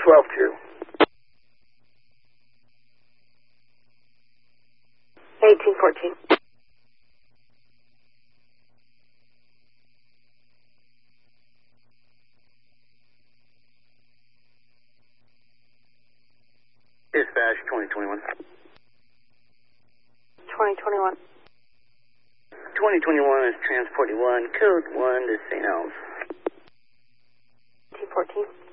12-2. 1814. Dispatch 2021. 2021. 2021 is transport 1, code 1 to St. Helens. 1814.